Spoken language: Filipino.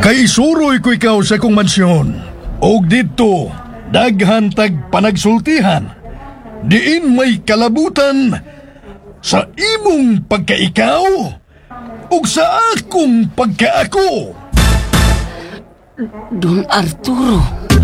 Kay isuroy ko ikaw sa kong mansyon. Og dito, daghan tag panagsultihan. Diin may kalabutan sa imong pagkaikaw ug sa akong pagkaako. Don Arturo.